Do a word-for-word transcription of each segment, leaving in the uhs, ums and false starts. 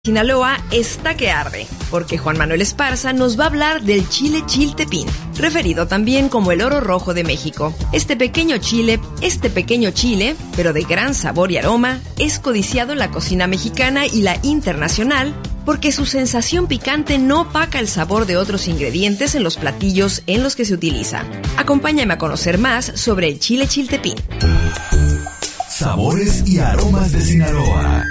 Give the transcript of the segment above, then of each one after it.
Sinaloa está que arde, porque Juan Manuel Esparza nos va a hablar del chile chiltepín, referido también como el oro rojo de México. Este pequeño chile, este pequeño chile, pero de gran sabor y aroma, es codiciado en la cocina mexicana y la internacional, porque su sensación picante no opaca el sabor de otros ingredientes en los platillos en los que se utiliza. Acompáñame a conocer más sobre el chile chiltepín. Sabores y aromas de Sinaloa.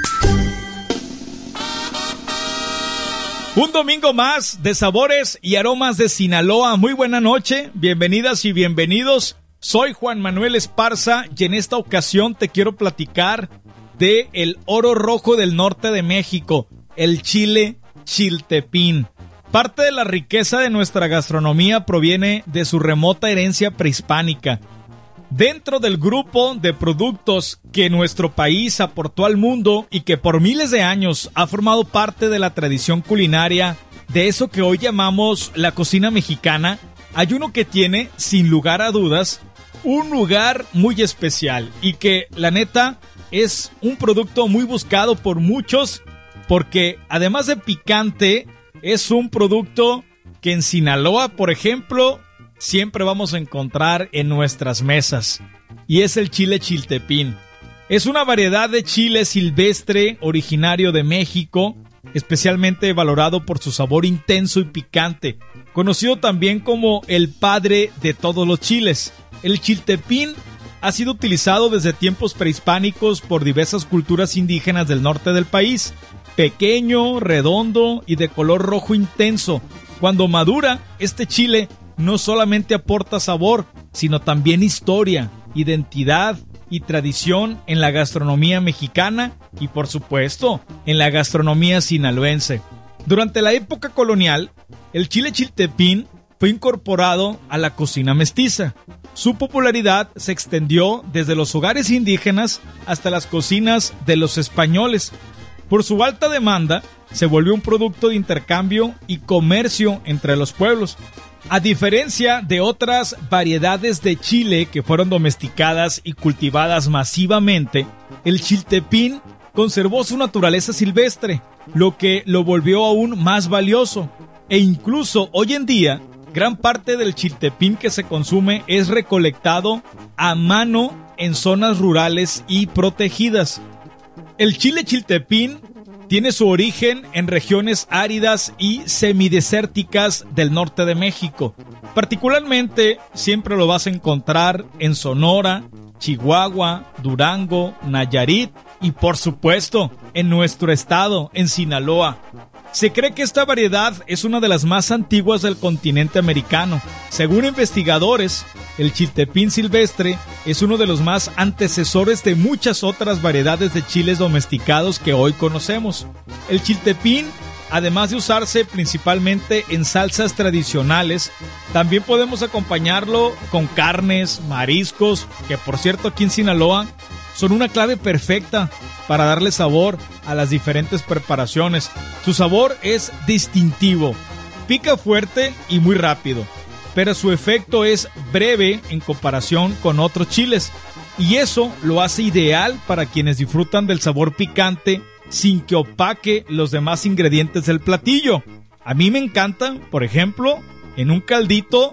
Un domingo más de sabores y aromas de Sinaloa. Muy buena noche, bienvenidas y bienvenidos. Soy Juan Manuel Esparza y en esta ocasión te quiero platicar de el oro rojo del norte de México, el chile chiltepín. Parte de la riqueza de nuestra gastronomía proviene de su remota herencia prehispánica. Dentro del grupo de productos que nuestro país aportó al mundo y que por miles de años ha formado parte de la tradición culinaria de eso que hoy llamamos la cocina mexicana, hay uno que tiene, sin lugar a dudas, un lugar muy especial y que, la neta, es un producto muy buscado por muchos porque, además de picante, es un producto que en Sinaloa, por ejemplo, siempre vamos a encontrar en nuestras mesas, y es el chile chiltepín. Es una variedad de chile silvestre originario de México, especialmente valorado por su sabor intenso y picante, conocido también como el padre de todos los chiles. El chiltepín ha sido utilizado desde tiempos prehispánicos por diversas culturas indígenas del norte del país. Pequeño, redondo y de color rojo intenso. Cuando madura, este chile no solamente aporta sabor, sino también historia, identidad y tradición en la gastronomía mexicana y, por supuesto, en la gastronomía sinaloense. Durante la época colonial, el chile chiltepín fue incorporado a la cocina mestiza. Su popularidad se extendió desde los hogares indígenas hasta las cocinas de los españoles. Por su alta demanda, se volvió un producto de intercambio y comercio entre los pueblos. A diferencia de otras variedades de chile que fueron domesticadas y cultivadas masivamente, el chiltepín conservó su naturaleza silvestre, lo que lo volvió aún más valioso. E incluso hoy en día, gran parte del chiltepín que se consume es recolectado a mano en zonas rurales y protegidas. El chile chiltepín tiene su origen en regiones áridas y semidesérticas del norte de México. Particularmente, siempre lo vas a encontrar en Sonora, Chihuahua, Durango, Nayarit y, por supuesto, en nuestro estado, en Sinaloa. Se cree que esta variedad es una de las más antiguas del continente americano. Según investigadores, el chiltepín silvestre es uno de los más antecesores de muchas otras variedades de chiles domesticados que hoy conocemos. El chiltepín, además de usarse principalmente en salsas tradicionales, también podemos acompañarlo con carnes, mariscos, que por cierto aquí en Sinaloa son una clave perfecta para darle sabor a las diferentes preparaciones. Su sabor es distintivo, pica fuerte y muy rápido, pero su efecto es breve en comparación con otros chiles, y eso lo hace ideal para quienes disfrutan del sabor picante sin que opaque los demás ingredientes del platillo. A mí me encanta, por ejemplo, en un caldito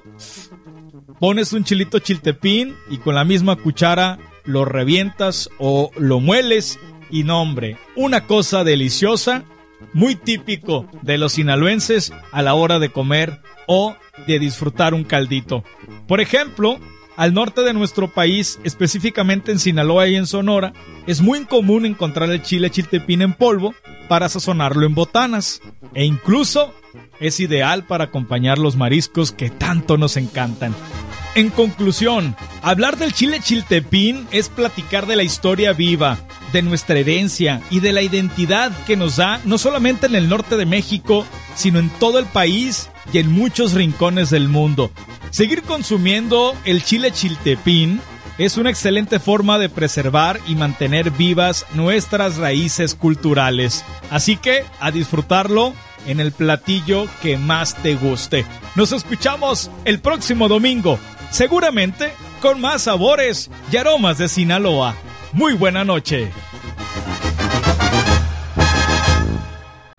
pones un chilito chiltepín y con la misma cuchara lo revientas o lo mueles y no, hombre, una cosa deliciosa, muy típico de los sinaloenses a la hora de comer o de disfrutar un caldito. Por ejemplo, al norte de nuestro país, específicamente en Sinaloa y en Sonora, es muy común encontrar el chile chiltepín en polvo para sazonarlo en botanas, e incluso es ideal para acompañar los mariscos que tanto nos encantan. En conclusión, hablar del chile chiltepín es platicar de la historia viva, de nuestra herencia y de la identidad que nos da no solamente en el norte de México, sino en todo el país y en muchos rincones del mundo. Seguir consumiendo el chile chiltepín es una excelente forma de preservar y mantener vivas nuestras raíces culturales. Así que a disfrutarlo en el platillo que más te guste. Nos escuchamos el próximo domingo, seguramente con más sabores y aromas de Sinaloa. Muy buena noche.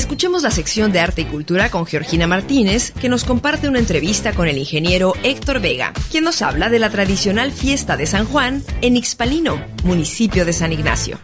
Escuchemos la sección de Arte y Cultura con Georgina Martínez, que nos comparte una entrevista con el ingeniero Héctor Vega, quien nos habla de la tradicional fiesta de San Juan en Ixpalino, municipio de San Ignacio.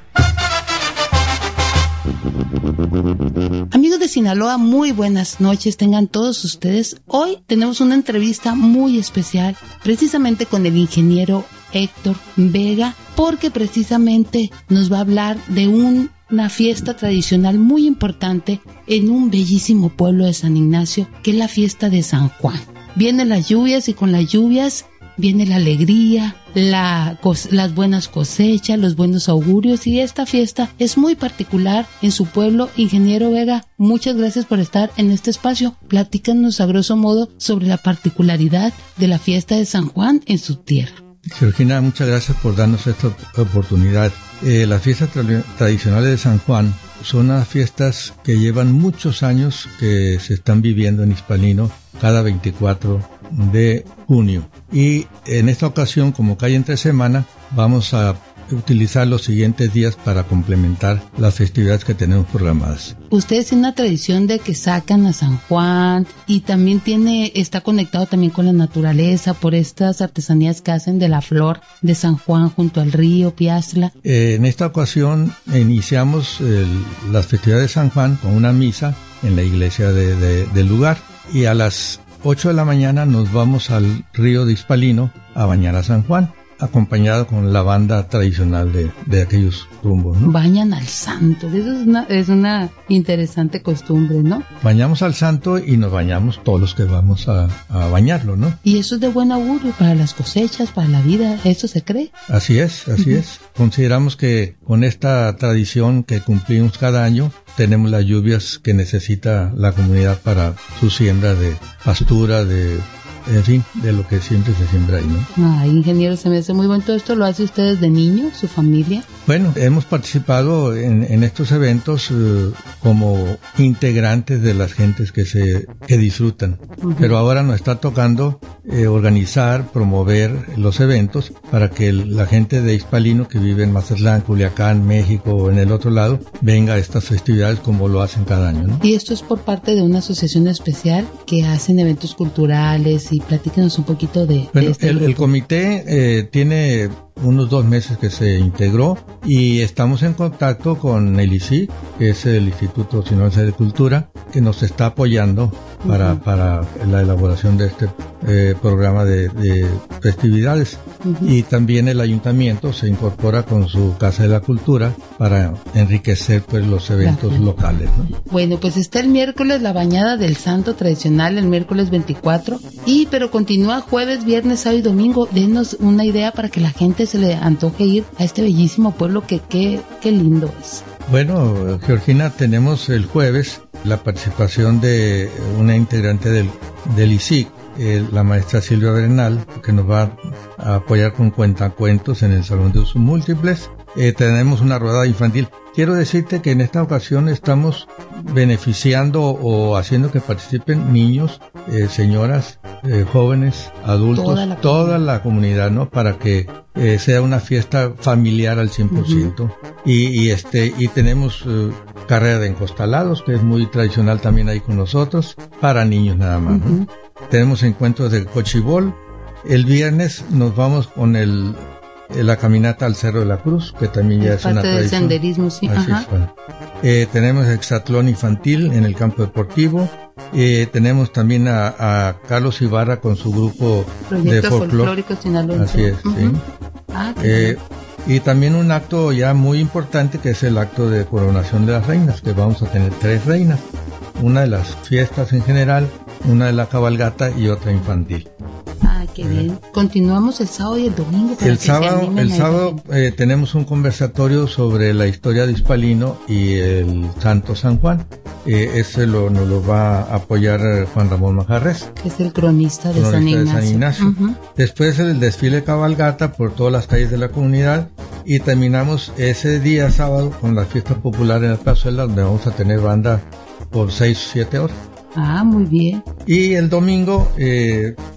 Amigos de Sinaloa, muy buenas noches tengan todos ustedes. Hoy tenemos una entrevista muy especial, precisamente con el ingeniero Héctor Vega, porque precisamente nos va a hablar de un, una fiesta tradicional muy importante en un bellísimo pueblo de San Ignacio, que es la fiesta de San Juan. Vienen las lluvias y con las lluvias viene la alegría, la, las buenas cosechas, los buenos augurios, y esta fiesta es muy particular en su pueblo. Ingeniero Vega, muchas gracias por estar en este espacio. Platícanos a grosso modo sobre la particularidad de la fiesta de San Juan en su tierra. Georgina, muchas gracias por darnos esta oportunidad. Eh, las fiestas tra- tradicionales de San Juan son unas fiestas que llevan muchos años que se están viviendo en Ixpalino cada veinticuatro de junio. Y en esta ocasión, como cae entre semana, vamos a utilizar los siguientes días para complementar las festividades que tenemos programadas. Ustedes tienen una tradición de que sacan a San Juan y también tiene, está conectado también con la naturaleza por estas artesanías que hacen de la flor de San Juan junto al río Piastla. Eh, en esta ocasión iniciamos el, las festividades de San Juan con una misa en la iglesia de, de, del lugar, y a las ocho de la mañana nos vamos al río de Ixpalino a bañar a San Juan, acompañado con la banda tradicional de, de aquellos rumbos, ¿no? Bañan al santo, eso es una, es una interesante costumbre, ¿no? Bañamos al santo y nos bañamos todos los que vamos a, a bañarlo, ¿no? Y eso es de buen augurio para las cosechas, para la vida, ¿eso se cree? Así es, así uh-huh. es. Consideramos que con esta tradición que cumplimos cada año, tenemos las lluvias que necesita la comunidad para su siembra de pastura, de... en fin, de lo que siempre se siembra ahí, ¿no? Ay, ingeniero, se me hace muy bueno. ¿Todo esto lo hace usted desde niño, su familia? Bueno, hemos participado en, en estos eventos uh, como integrantes de las gentes que se que disfrutan, uh-huh. pero ahora nos está tocando eh, organizar, promover los eventos para que el, la gente de Ixpalino que vive en Mazatlán, Culiacán, México o en el otro lado venga a estas festividades como lo hacen cada año, ¿no? Y esto es por parte de una asociación especial que hacen eventos culturales, y platíquenos un poquito de, bueno, de este el, grupo. El comité eh, tiene unos dos meses que se integró y estamos en contacto con el I C I, que es el Instituto Sinaloense de Cultura, que nos está apoyando para, uh-huh. para la elaboración de este eh, programa de, de festividades. Uh-huh. Y también el ayuntamiento se incorpora con su Casa de la Cultura para enriquecer pues los eventos uh-huh. locales, ¿no? Bueno, pues está el miércoles la bañada del santo tradicional, el miércoles veinticuatro, y pero continúa jueves, viernes, sábado y domingo. Denos una idea para que la gente se le antoje ir a este bellísimo pueblo que qué qué lindo es. Bueno, Georgina, tenemos el jueves la participación de una integrante del, del I C I, eh, la maestra Silvia Bernal, que nos va a apoyar con cuentacuentos en el Salón de Usos Múltiples. Eh, tenemos una rodada infantil. Quiero decirte que en esta ocasión estamos beneficiando o haciendo que participen niños, eh, señoras, eh, jóvenes, adultos, toda la, toda la comunidad, ¿no? Para que eh, sea una fiesta familiar al cien por ciento. Uh-huh. Y, y este y tenemos uh, carrera de encostalados, que es muy tradicional también ahí con nosotros, para niños nada más, uh-huh. ¿no? Tenemos encuentros de cochibol. El viernes nos vamos con el la caminata al Cerro de la Cruz, que también ya es, es una tradición. Parte del senderismo, sí. Así Ajá. es, bueno. eh, tenemos hexatlón infantil en el campo deportivo. Eh, tenemos también a, a Carlos Ibarra con su grupo Proyecto de folclore. folclórico sinaloense. Así es, uh-huh. sí. Ah, eh, y también un acto ya muy importante, que es el acto de coronación de las reinas, que vamos a tener tres reinas. Una de las fiestas en general, una de la cabalgata y otra infantil. Ah, qué bien. Continuamos el sábado y el domingo. Para el que sábado, se el sábado eh, tenemos un conversatorio sobre la historia de Ixpalino y el Santo San Juan. Eh, ese lo, nos lo va a apoyar Juan Ramón Majarres, que es el cronista de, cronista San, Ignacio. de San Ignacio. Uh-huh. Después el desfile de cabalgata por todas las calles de la comunidad, y terminamos ese día sábado con la fiesta popular en la plazuela, donde vamos a tener banda por seis o siete horas. Ah, muy bien. Y el domingo eh,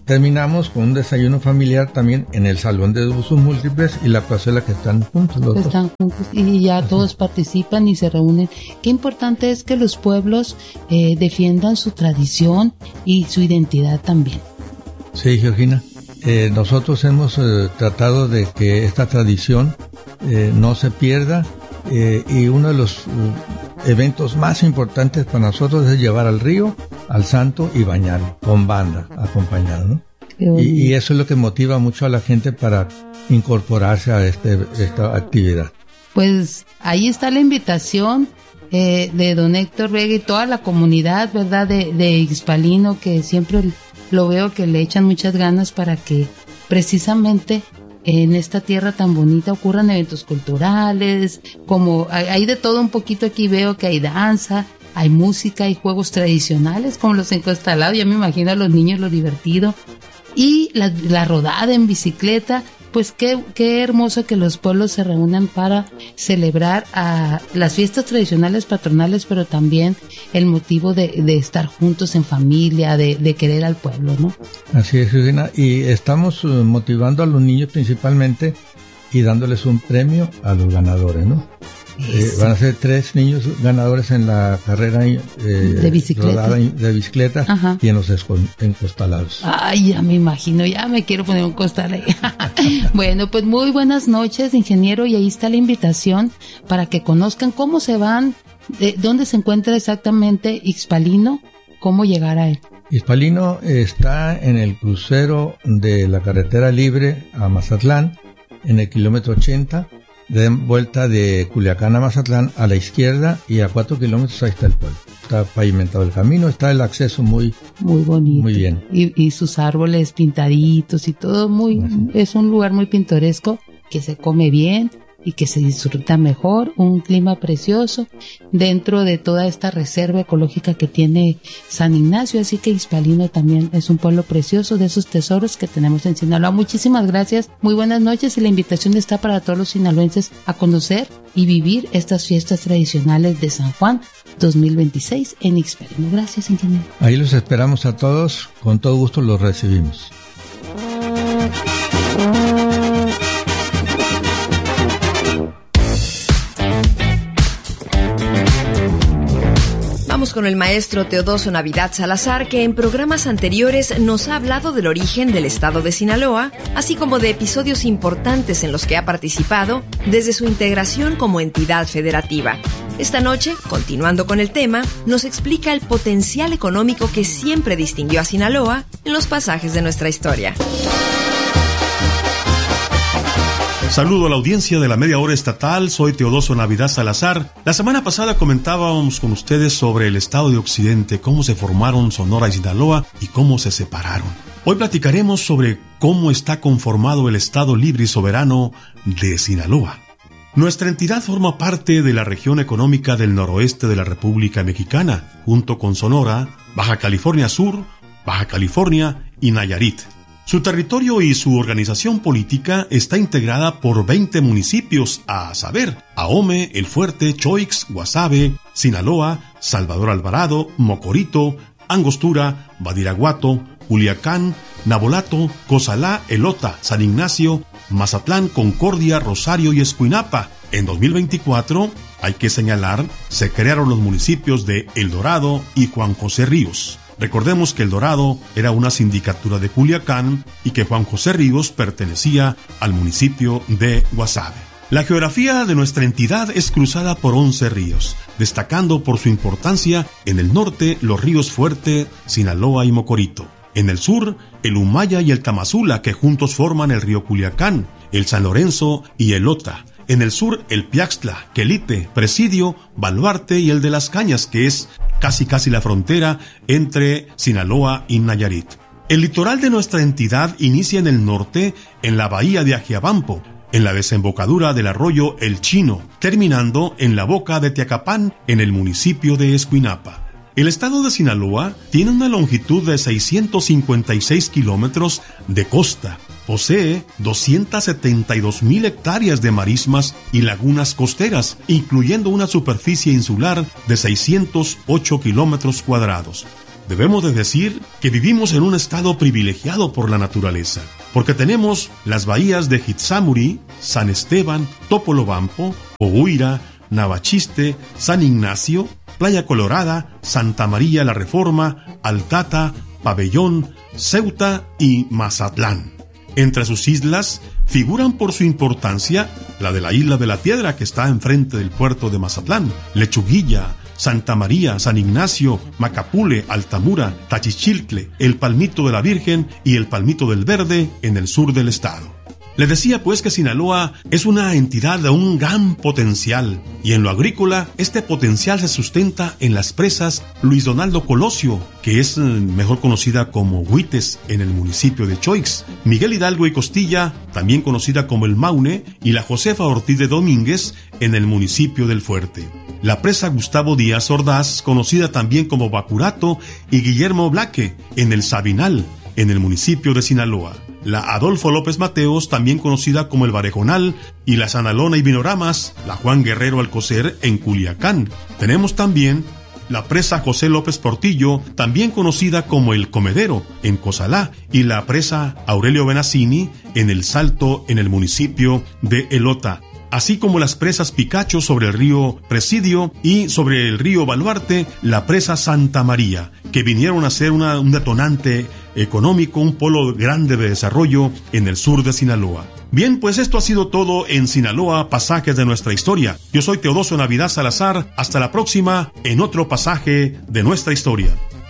terminamos con un desayuno familiar también en el salón de usos múltiples y la plazuela que están juntos los dos. Están juntos y ya Así. Todos participan y se reúnen. Qué importante es que los pueblos eh, defiendan su tradición y su identidad también. Sí, Georgina. Eh, nosotros hemos eh, tratado de que esta tradición eh, no se pierda eh, y uno de los uh, eventos más importantes para nosotros es llevar al río, al santo y bañarlo con banda acompañado, ¿no? Y, y eso es lo que motiva mucho a la gente para incorporarse a este, esta actividad. Pues ahí está la invitación eh, de don Héctor Vega y toda la comunidad, ¿verdad? De, de Ixpalino, que siempre lo veo que le echan muchas ganas para que precisamente en esta tierra tan bonita ocurran eventos culturales, como hay, hay de todo un poquito aquí, veo que hay danza, hay música, hay juegos tradicionales como los encostalados, ya me imagino a los niños lo divertido, y la, la rodada en bicicleta. Pues qué, qué hermoso que los pueblos se reúnan para celebrar a las fiestas tradicionales patronales, pero también el motivo de, de estar juntos en familia, de, de querer al pueblo, ¿no? Así es, Georgina, y estamos motivando a los niños principalmente y dándoles un premio a los ganadores, ¿no? Eh, van a ser tres niños ganadores en la carrera eh, de bicicleta, de bicicleta y en los encostalados. Ay, ya me imagino, ya me quiero poner un costal ahí. Bueno, pues muy buenas noches, ingeniero, y ahí está la invitación para que conozcan cómo se van, de dónde se encuentra exactamente Ixpalino, cómo llegar a él. Ixpalino está en el crucero de la carretera libre a Mazatlán, en el kilómetro ochenta. Den vuelta de Culiacán a Mazatlán a la izquierda y a cuatro kilómetros ahí está el pueblo. Está pavimentado el camino, está el acceso muy muy bonito, muy bien. Y, y sus árboles pintaditos y todo muy, Así. Es un lugar muy pintoresco que se come bien y que se disfruta mejor, un clima precioso dentro de toda esta reserva ecológica que tiene San Ignacio, así que Ixpalino también es un pueblo precioso de esos tesoros que tenemos en Sinaloa. Muchísimas gracias, muy buenas noches, y la invitación está para todos los sinaloenses a conocer y vivir estas fiestas tradicionales de San Juan dos mil veintiséis en Ixpalino. Gracias, ingeniero. Ahí los esperamos a todos, con todo gusto los recibimos. Con el maestro Teodoso Navidad Salazar, que en programas anteriores nos ha hablado del origen del estado de Sinaloa, así como de episodios importantes en los que ha participado desde su integración como entidad federativa. Esta noche, continuando con el tema, nos explica el potencial económico que siempre distinguió a Sinaloa en los pasajes de nuestra historia. Saludo a la audiencia de la Media Hora Estatal, soy Teodoso Navidad Salazar. La semana pasada comentábamos con ustedes sobre el estado de Occidente, cómo se formaron Sonora y Sinaloa y cómo se separaron. Hoy platicaremos sobre cómo está conformado el estado libre y soberano de Sinaloa. Nuestra entidad forma parte de la región económica del noroeste de la República Mexicana, junto con Sonora, Baja California Sur, Baja California y Nayarit. Su territorio y su organización política está integrada por veinte municipios, a saber, Ahome, El Fuerte, Choix, Guasave, Sinaloa, Salvador Alvarado, Mocorito, Angostura, Badiraguato, Culiacán, Nabolato, Cozalá, Elota, San Ignacio, Mazatlán, Concordia, Rosario y Escuinapa. En dos mil veinticuatro, hay que señalar, se crearon los municipios de El Dorado y Juan José Ríos. Recordemos que El Dorado era una sindicatura de Culiacán y que Juan José Ríos pertenecía al municipio de Guasave. La geografía de nuestra entidad es cruzada por once ríos, destacando por su importancia en el norte los ríos Fuerte, Sinaloa y Mocorito. En el sur, el Humaya y el Tamazula, que juntos forman el río Culiacán, el San Lorenzo y el Ota. En el sur, el Piaxtla, Quelite, Presidio, Baluarte y el de las Cañas, que es casi casi la frontera entre Sinaloa y Nayarit. El litoral de nuestra entidad inicia en el norte, en la bahía de Ajiabampo, en la desembocadura del arroyo El Chino, terminando en la boca de Teacapán, en el municipio de Escuinapa. El estado de Sinaloa tiene una longitud de seiscientos cincuenta y seis kilómetros de costa. Posee doscientas setenta y dos mil hectáreas de marismas y lagunas costeras, incluyendo una superficie insular de seiscientos ocho kilómetros cuadrados. Debemos de decir que vivimos en un estado privilegiado por la naturaleza, porque tenemos las bahías de Hitsamuri, San Esteban, Topolobampo, Ohuira, Navachiste, San Ignacio, Playa Colorada, Santa María la Reforma, Altata, Pabellón, Ceuta y Mazatlán. Entre sus islas figuran por su importancia la de la Isla de la Piedra, que está enfrente del puerto de Mazatlán, Lechuguilla, Santa María, San Ignacio, Macapule, Altamura, Tachichiltle, el Palmito de la Virgen y el Palmito del Verde en el sur del estado. Le decía pues que Sinaloa es una entidad de un gran potencial, y en lo agrícola este potencial se sustenta en las presas Luis Donaldo Colosio, que es mejor conocida como Huites en el municipio de Choix, Miguel Hidalgo y Costilla, también conocida como el Maune, y la Josefa Ortiz de Domínguez en el municipio del Fuerte. La presa Gustavo Díaz Ordaz, conocida también como Bacurato, y Guillermo Blaque en el Sabinal, en el municipio de Sinaloa. La Adolfo López Mateos, también conocida como el Barejonal, y la Sanalona y Vinoramas, la Juan Guerrero Alcocer en Culiacán. Tenemos también la presa José López Portillo, también conocida como el Comedero, en Cozalá, y la presa Aurelio Benazzini en el Salto, en el municipio de Elota, así como las presas Picacho sobre el río Presidio y sobre el río Baluarte, la presa Santa María, que vinieron a ser una, un detonante económico, un polo grande de desarrollo en el sur de Sinaloa. Bien, pues esto ha sido todo en Sinaloa, pasajes de nuestra historia. Yo soy Teodosio Navidad Salazar. Hasta la próxima en otro pasaje de nuestra historia.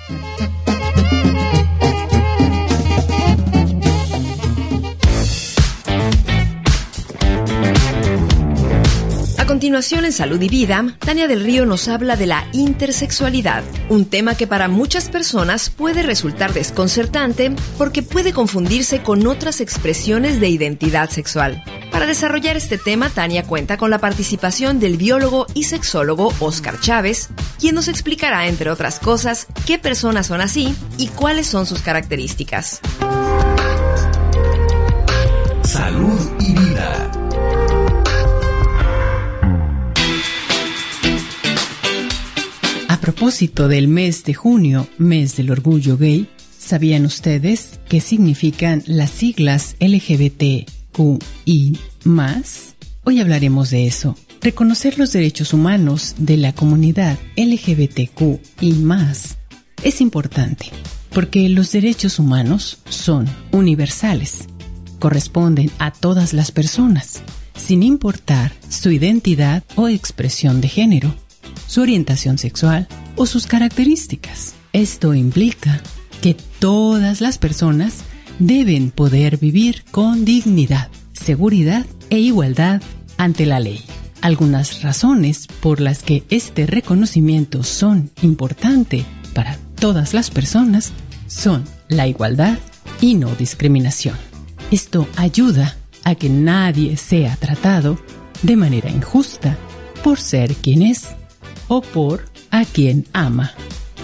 A continuación, en Salud y Vida, Tania del Río nos habla de la intersexualidad, un tema que para muchas personas puede resultar desconcertante porque puede confundirse con otras expresiones de identidad sexual. Para desarrollar este tema, Tania cuenta con la participación del biólogo y sexólogo Óscar Chávez, quien nos explicará, entre otras cosas, qué personas son así y cuáles son sus características. Salud y Vida. A propósito del mes de junio, mes del orgullo gay, ¿sabían ustedes qué significan las siglas L G B T Q I más? Hoy hablaremos de eso. Reconocer los derechos humanos de la comunidad L G B T Q I más es importante, porque los derechos humanos son universales, corresponden a todas las personas, sin importar su identidad o expresión de género, su orientación sexual o sus características. Esto implica que todas las personas deben poder vivir con dignidad, seguridad e igualdad ante la ley. Algunas razones por las que este reconocimiento son importante para todas las personas son la igualdad y no discriminación. Esto ayuda a que nadie sea tratado de manera injusta por ser quien es o por a quien ama.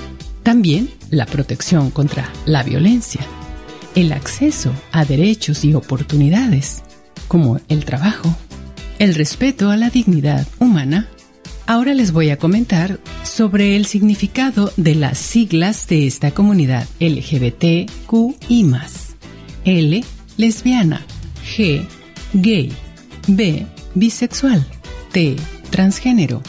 También la protección contra la violencia, el acceso a derechos y oportunidades, como el trabajo, el respeto a la dignidad humana. Ahora les voy a comentar sobre el significado de las siglas de esta comunidad L G B T Q I más. L, lesbiana. G, gay. B, bisexual. T, transgénero.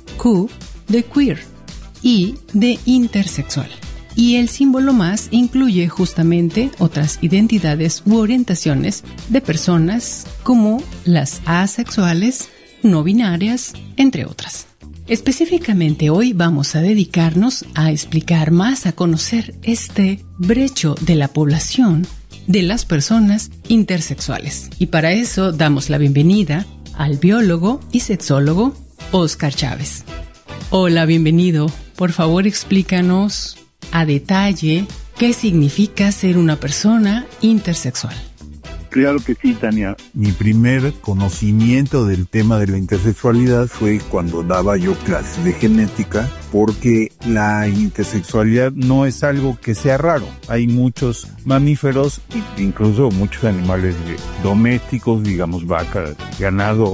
Q, de queer. I, de intersexual. Y el símbolo más incluye justamente otras identidades u orientaciones de personas como las asexuales, no binarias, entre otras. Específicamente hoy vamos a dedicarnos a explicar más, a conocer este brecho de la población de las personas intersexuales. Y para eso damos la bienvenida al biólogo y sexólogo Óscar Chávez. Hola, bienvenido. Por favor, explícanos a detalle qué significa ser una persona intersexual. Claro que sí, Tania. Mi primer conocimiento del tema de la intersexualidad fue cuando daba yo clases de genética, porque la intersexualidad no es algo que sea raro. Hay muchos mamíferos, incluso muchos animales domésticos, digamos vacas, ganado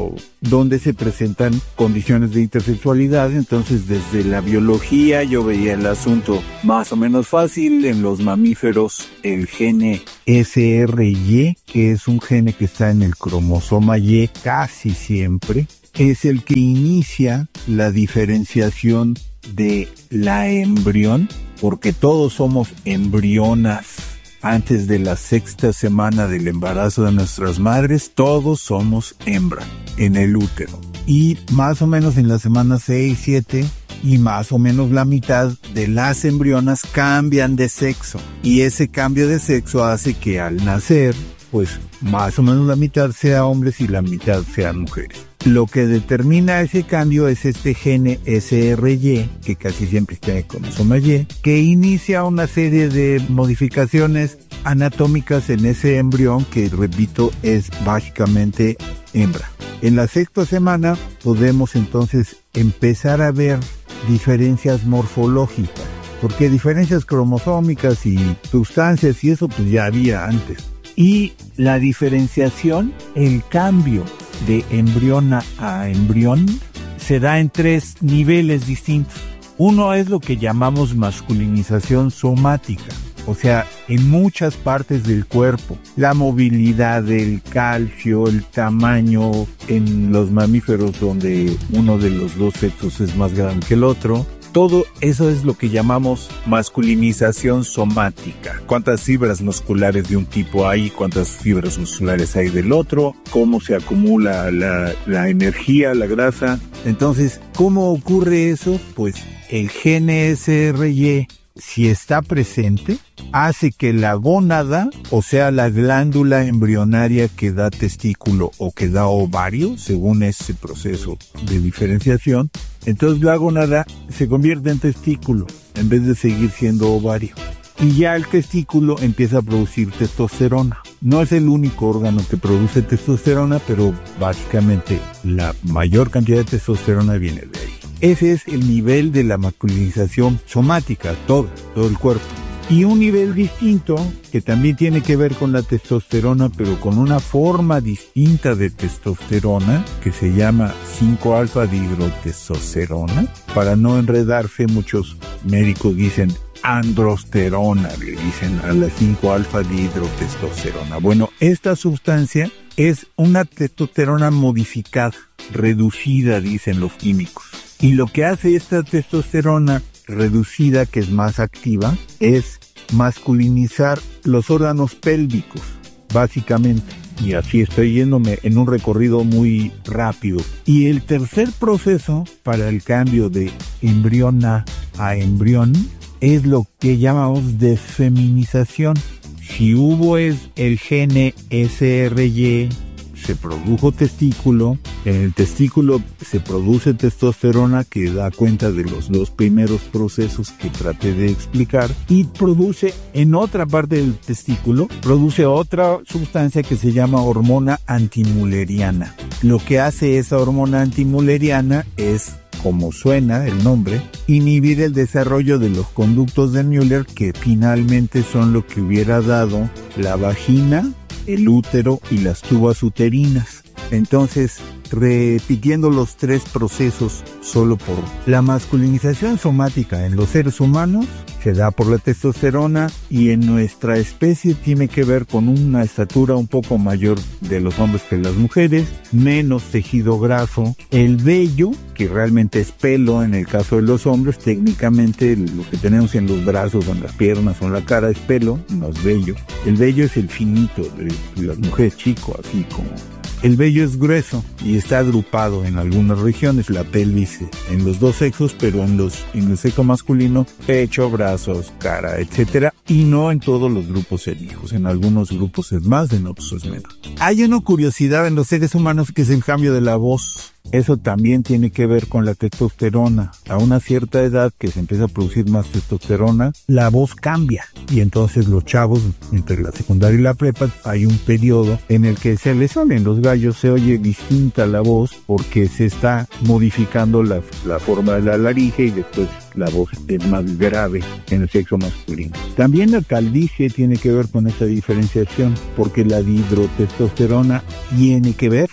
donde se presentan condiciones de intersexualidad. Entonces, desde la biología yo veía el asunto más o menos fácil. En los mamíferos, el gene S R Y, que es un gene que está en el cromosoma Y casi siempre, es el que inicia la diferenciación de la embrión, porque todos somos embrionas. Antes de la sexta semana del embarazo de nuestras madres, todos somos hembra en el útero. Y más o menos en la semana seis, siete y más o menos la mitad de las embrionas cambian de sexo. Y ese cambio de sexo hace que al nacer, pues más o menos la mitad sea hombres y la mitad sean mujeres. Lo que determina ese cambio es este gene S R Y, que casi siempre está en el cromosoma Y, que inicia una serie de modificaciones anatómicas en ese embrión que, repito, es básicamente hembra. En la sexta semana podemos entonces empezar a ver diferencias morfológicas, porque diferencias cromosómicas y sustancias y eso pues ya había antes. Y la diferenciación, el cambio de embriona a embrión, se da en tres niveles distintos. Uno es lo que llamamos masculinización somática, o sea, en muchas partes del cuerpo. La movilidad, el calcio, el tamaño en los mamíferos donde uno de los dos sexos es más grande que el otro. Todo eso es lo que llamamos masculinización somática. ¿Cuántas fibras musculares de un tipo hay? ¿Cuántas fibras musculares hay del otro? ¿Cómo se acumula la, la energía, la grasa? Entonces, ¿cómo ocurre eso? Pues el gene S R Y, si está presente, hace que la gónada, o sea, la glándula embrionaria que da testículo o que da ovario, según ese proceso de diferenciación, entonces la gónada se convierte en testículo en vez de seguir siendo ovario. Y ya el testículo empieza a producir testosterona. No es el único órgano que produce testosterona, pero básicamente la mayor cantidad de testosterona viene de ahí. Ese es el nivel de la masculinización somática, todo, todo el cuerpo. Y un nivel distinto, que también tiene que ver con la testosterona, pero con una forma distinta de testosterona, que se llama cinco alfa dihidrotestosterona. Para no enredarse, muchos médicos dicen androsterona, le dicen a la cinco alfa dihidrotestosterona. Bueno, esta sustancia es una testosterona modificada, reducida, dicen los químicos. Y lo que hace esta testosterona reducida, que es más activa, es masculinizar los órganos pélvicos, básicamente. Y así estoy yéndome en un recorrido muy rápido. Y el tercer proceso para el cambio de embriona a embrión es lo que llamamos desfeminización. Si hubo es el gene S R Y, se produjo testículo, en el testículo se produce testosterona que da cuenta de los dos primeros procesos que traté de explicar, y produce en otra parte del testículo, produce otra sustancia que se llama hormona antimülleriana. Lo que hace esa hormona antimülleriana es, como suena el nombre, inhibir el desarrollo de los conductos de Müller, que finalmente son lo que hubiera dado la vagina, el útero y las tubas uterinas. Entonces, repitiendo los tres procesos solo por la masculinización somática en los seres humanos, se da por la testosterona, y en nuestra especie tiene que ver con una estatura un poco mayor de los hombres que las mujeres, menos tejido graso, el vello, que realmente es pelo en el caso de los hombres. Técnicamente lo que tenemos en los brazos o en las piernas o en la cara es pelo, no es vello. El vello es el finito de las mujeres, chico, así como... El vello es grueso y está agrupado en algunas regiones, la pelvis en los dos sexos, pero en los en el sexo masculino, pecho, brazos, cara, etcétera, y no en todos los grupos étnicos. En algunos grupos es más, en otros es menos. Hay una curiosidad en los seres humanos que es el cambio de la voz. Eso también tiene que ver con la testosterona. A una cierta edad que se empieza a producir más testosterona, la voz cambia. Y entonces los chavos, entre la secundaria y la prepa, hay un periodo en el que se les salen los gallos, se oye distinta la voz porque se está modificando la, la forma de la laringe, y después la voz es más grave en el sexo masculino. También la calvicie tiene que ver con esta diferenciación, porque la dihidrotestosterona tiene que ver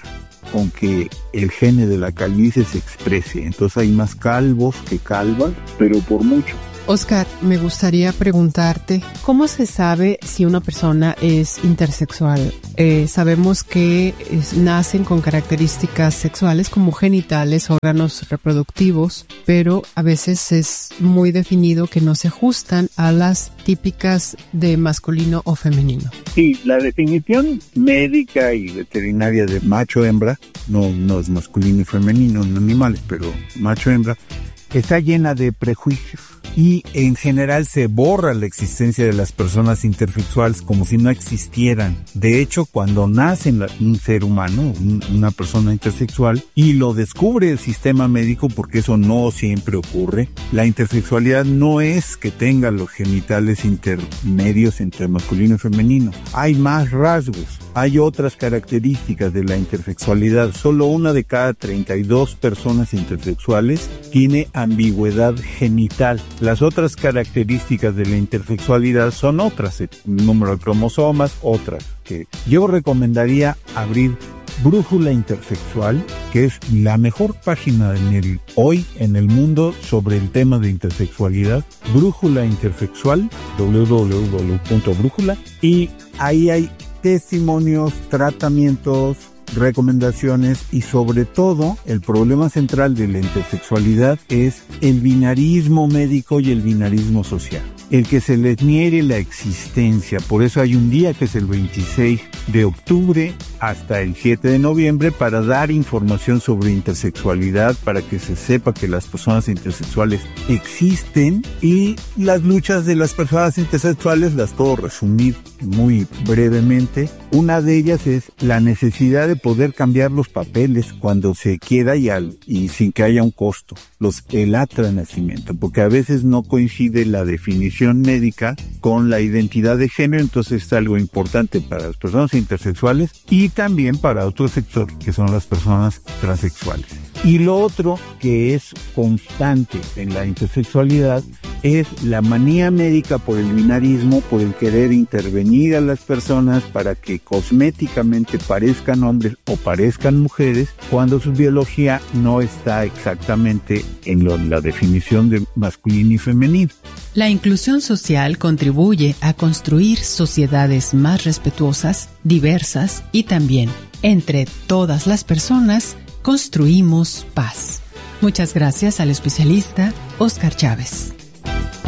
con que el gene de la calvicie se exprese. Entonces hay más calvos que calvas, pero por mucho. Oscar, me gustaría preguntarte, ¿cómo se sabe si una persona es intersexual? Eh, sabemos que es, nacen con características sexuales como genitales, órganos reproductivos, pero a veces es muy definido que no se ajustan a las típicas de masculino o femenino. Sí, la definición médica y veterinaria de macho-hembra, no, no es masculino y femenino en animales, pero macho-hembra, está llena de prejuicios. Y en general se borra la existencia de las personas intersexuales como si no existieran. De hecho, cuando nace un ser humano, una persona intersexual, y lo descubre el sistema médico, porque eso no siempre ocurre, la intersexualidad no es que tenga los genitales intermedios entre masculino y femenino. Hay más rasgos, hay otras características de la intersexualidad. Solo una de cada treinta y dos personas intersexuales tiene ambigüedad genital. Las otras características de la intersexualidad son otras, el número de cromosomas, otras. Que yo recomendaría abrir Brújula Intersexual, que es la mejor página en el, hoy en el mundo sobre el tema de intersexualidad. Brújula Intersexual, doble u doble u doble u punto brújula, y ahí hay testimonios, tratamientos, recomendaciones y sobre todo el problema central de la intersexualidad es el binarismo médico y el binarismo social. El que se les niegue la existencia. Por eso hay un día que es el veintiséis de octubre hasta el siete de noviembre para dar información sobre intersexualidad, para que se sepa que las personas intersexuales existen, y las luchas de las personas intersexuales las puedo resumir muy brevemente. Una de ellas es la necesidad de poder cambiar los papeles cuando se quiera y, al, y sin que haya un costo. Los, el acta de nacimiento, porque a veces no coincide la definición médica con la identidad de género, entonces es algo importante para las personas intersexuales y también para otros sectores que son las personas transexuales. Y lo otro que es constante en la intersexualidad es la manía médica por el binarismo, por el querer intervenir a las personas para que cosméticamente parezcan hombres o parezcan mujeres, cuando su biología no está exactamente en lo, la definición de masculino y femenino. La inclusión social contribuye a construir sociedades más respetuosas, diversas y también, entre todas las personas, construimos paz. Muchas gracias al especialista Oscar Chávez.